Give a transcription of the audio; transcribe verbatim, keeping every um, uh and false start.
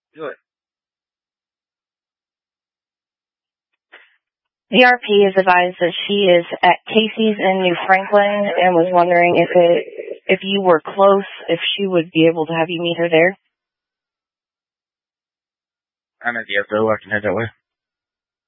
Do it. V R P is advised that she is at Casey's in New Franklin and was wondering if it, if you were close, if she would be able to have you meet her there. I'm at the F O. I can head that way.